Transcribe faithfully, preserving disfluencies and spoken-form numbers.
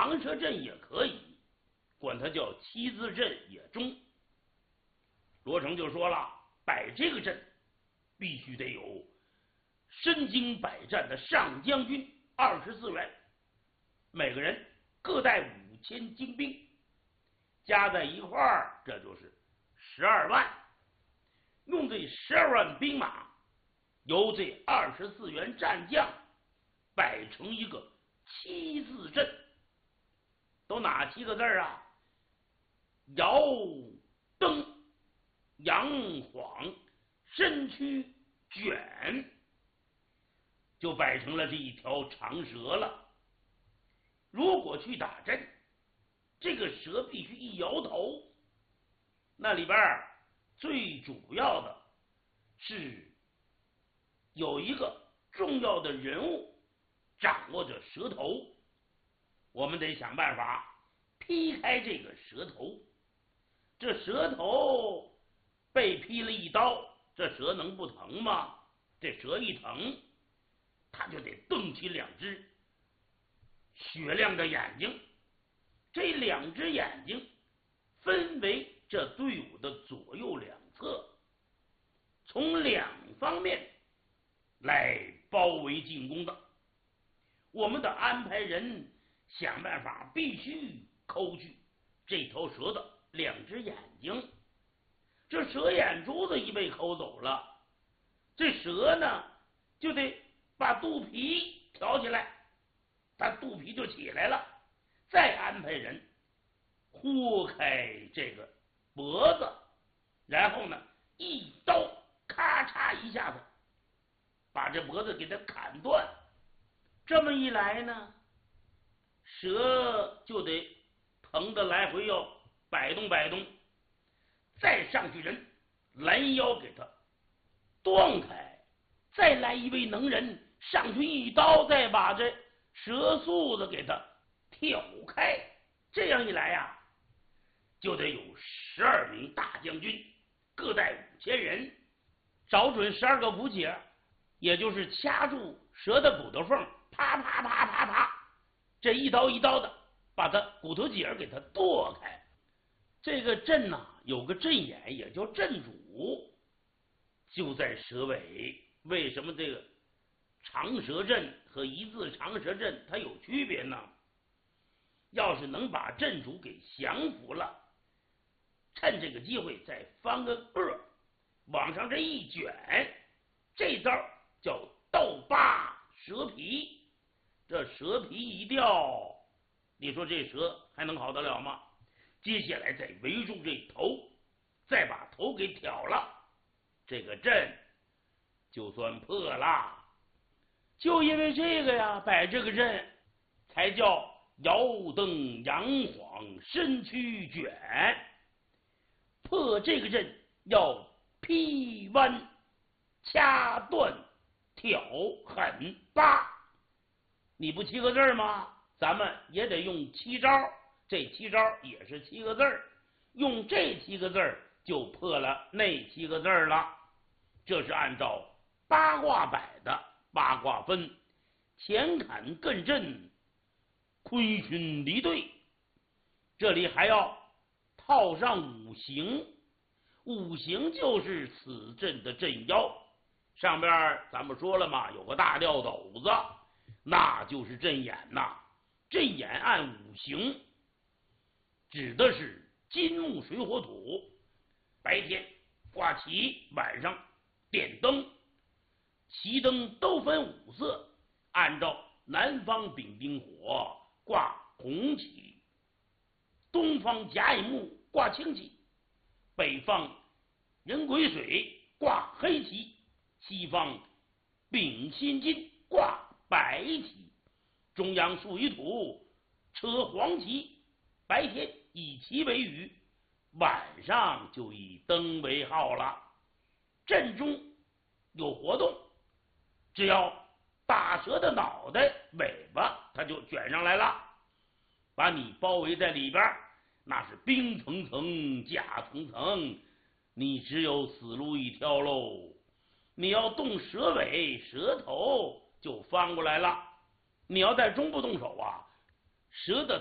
长蛇阵也可以，管它叫七字阵也中。罗成就说了，摆这个阵必须得有身经百战的上将军二十四员，每个人各带五千精兵，加在一块儿，这就是十二万。用这十二万兵马，由这二十四员战将摆成一个七字阵。都哪七个字啊？摇蹬扬晃身躯卷，就摆成了这一条长蛇了。如果去打阵，这个蛇必须一摇头，那里边最主要的是有一个重要的人物掌握着蛇头，我们得想办法劈开这个蛇头。这蛇头被劈了一刀，这蛇能不疼吗？这蛇一疼，他就得瞪起两只雪亮的眼睛，这两只眼睛分为这队伍的左右两侧，从两方面来包围进攻的。我们得安排人想办法，必须抠去这头蛇的两只眼睛。这蛇眼珠子一被抠走了，这蛇呢就得把肚皮挑起来，它肚皮就起来了。再安排人豁开这个脖子，然后呢一刀咔嚓一下子把这脖子给它砍断。这么一来呢，蛇就得疼得来回要摆动摆动，再上去人拦腰给它断开，再来一位能人上去一刀，再把这蛇宿子给它挑开。这样一来呀、啊，就得有十二名大将军，各带五千人，找准十二个骨节，也就是掐住蛇的骨头缝，啪啪啪啪啪，这一刀一刀的把它骨头节给它剁开。这个阵呐、啊，有个阵眼，也叫阵主，就在蛇尾。为什么这个长蛇阵和一字长蛇阵它有区别呢？要是能把阵主给降服了，趁这个机会再翻个个往上这一卷，这招叫倒拔蛇皮。这蛇皮一掉，你说这蛇还能好得了吗？接下来再围住这头，再把头给挑了，这个阵就算破了。就因为这个呀，摆这个阵才叫摇蹬扬晃身躯卷。破这个阵要劈弯掐断挑狠拔，你不七个字吗？咱们也得用七招，这七招也是七个字，用这七个字就破了那七个字了。这是按照八卦摆的八卦分，前坎艮震，坤巽离兑。这里还要套上五行，五行就是此阵的阵腰。上边咱们说了嘛，有个大吊斗子，那就是阵眼呐。阵眼按五行指的是金木水火土，白天挂旗，晚上点灯。旗灯都分五色，按照南方丙丁火挂红旗，东方甲乙木挂青旗，北方壬癸水挂黑旗，西方丙辛金挂白旗，中央属于土，车黄旗。白天以旗为雨，晚上就以灯为号了。阵中有活动，只要大蛇的脑袋尾巴它就卷上来了，把你包围在里边，那是兵层层甲层层，你只有死路一条喽。你要动蛇尾蛇头就翻过来了，你要在中部动手啊，蛇的